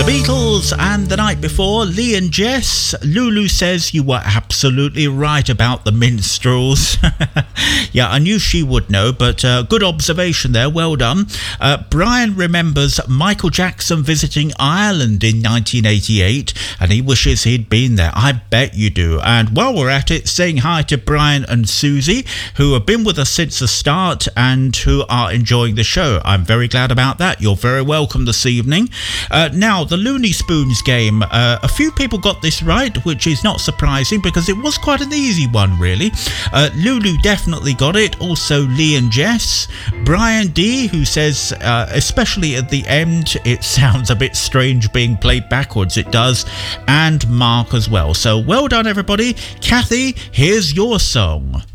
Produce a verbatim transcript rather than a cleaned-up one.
Beatles and The Night Before, Lee and Jess. Lulu says you were absolutely right about the minstrels. Yeah, I knew she would know, but uh, good observation there, well done. Uh, Brian remembers Michael Jackson visiting Ireland in nineteen eighty-eight and he wishes he'd been there. I bet you do. And while we're at it, saying hi to Brian and Susie, who have been with us since the start and who are enjoying the show. I'm very glad about that. You're very welcome this evening. Uh, now, the Looney Spoons game. Uh, a few people got this right, which is not surprising because it was quite an easy one, really. Uh, Lulu definitely got it. Also, Lee and Jess. Brian D, who says, uh, especially at the end, it sounds a bit strange being played backwards. It does. And Mark as well. So, well done, everybody. Kathy, here's your song.